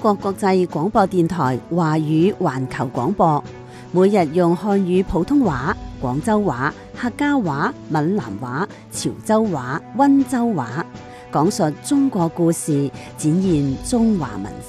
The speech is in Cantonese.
國國際廣播電台華語環球廣播，每日用漢語普通話、廣州話、客家話、閩南話、潮州話、溫州話講述中國故事，展現中華文